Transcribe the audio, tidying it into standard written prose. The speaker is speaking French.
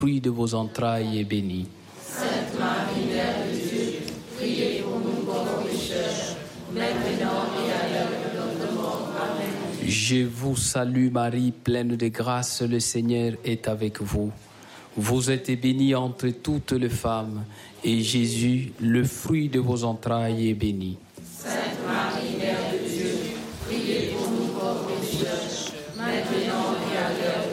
fruit de vos entrailles est béni. Sainte Marie, Mère de Dieu, priez pour nous pauvres pécheurs, maintenant et à l'heure de notre mort. Amen. Je vous salue Marie, pleine de grâce, le Seigneur est avec vous. Vous êtes bénie entre toutes les femmes, et Jésus, le fruit de vos entrailles, est béni. Sainte Marie, Mère de Dieu, priez pour nous pauvres pécheurs, maintenant et à l'heure